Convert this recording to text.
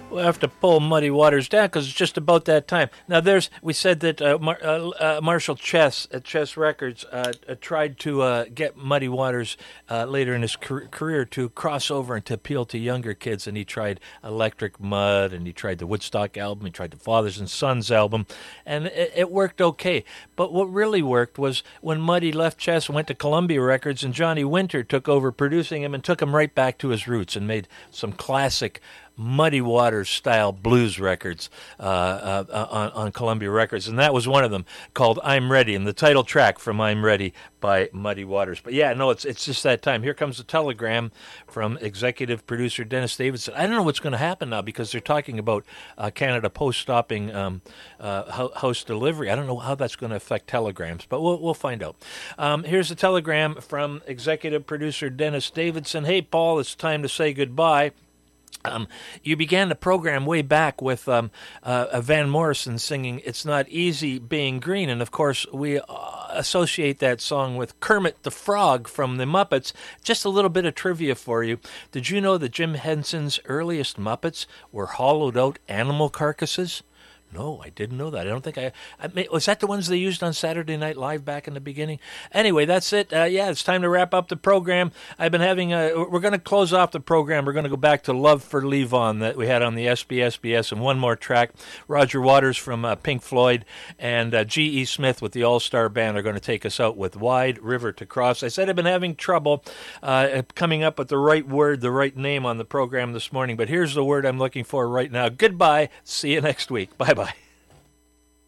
We'll have to pull Muddy Waters down because it's just about that time. Now, we said that Marshall Chess at Chess Records tried to get Muddy Waters later in his career to cross over and to appeal to younger kids, and he tried Electric Mud, and he tried the Woodstock album, he tried the Fathers and Sons album, and it worked okay. But what really worked was when Muddy left Chess and went to Columbia Records, and Johnny Winter took over producing him and took him right back to his roots and made some classic Muddy Waters style blues records on Columbia Records, and that was one of them, called I'm Ready, and the title track from I'm Ready by Muddy Waters. But yeah, no, it's just that time. Here comes a telegram from executive producer Dennis Davidson. I don't know what's going to happen now because they're talking about Canada Post stopping house delivery. I don't know how that's going to affect telegrams, but we'll find out. Here's a telegram from executive producer Dennis Davidson. Hey, Paul, it's time to say goodbye. You began the program way back with Van Morrison singing It's Not Easy Being Green, and of course we associate that song with Kermit the Frog from the Muppets. Just a little bit of trivia for you. Did you know that Jim Henson's earliest Muppets were hollowed out animal carcasses? No, I didn't know that. I don't think was that the ones they used on Saturday Night Live back in the beginning? Anyway, that's it. It's time to wrap up the program. I've been having we're going to close off the program. We're going to go back to Love for Levon that we had on the SBS, and one more track. Roger Waters from Pink Floyd and G.E. Smith with the All-Star Band are going to take us out with Wide River to Cross. I said I've been having trouble coming up with the right word, the right name on the program this morning, but here's the word I'm looking for right now. Goodbye. See you next week. Bye-bye.